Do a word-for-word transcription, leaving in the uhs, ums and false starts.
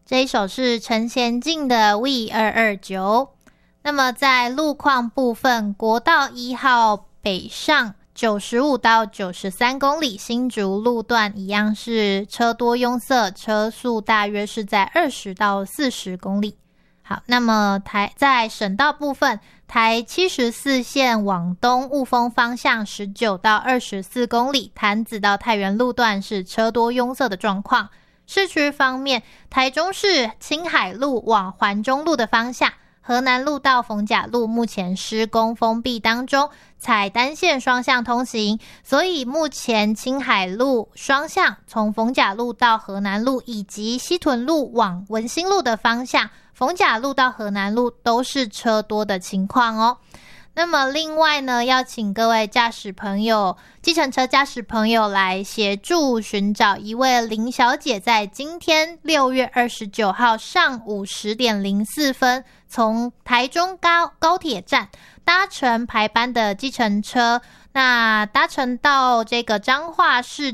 这一首是陈贤进的 V 二二九。那么在路况部分，国道一号北上九十五到九十三公里，新竹路段一样是车多拥塞，车速大约是在二十到四十公里。好，那么台在省道部分，台七十四线往东雾峰方向十九到二十四公里，潭子到太原路段是车多拥塞的状况。市区方面，台中市青海路往环中路的方向，河南路到逢甲路目前施工封闭当中，采单线双向通行，所以目前青海路双向从逢甲路到河南路以及西屯路往文心路的方向，逢甲路到河南路都是车多的情况哦。那么另外呢，要请各位驾驶朋友、计程车驾驶朋友来协助寻找一位林小姐，在今天六月二十九号上午十点零四分，从台中高高铁站搭乘排班的计程车，那搭乘到这个彰化市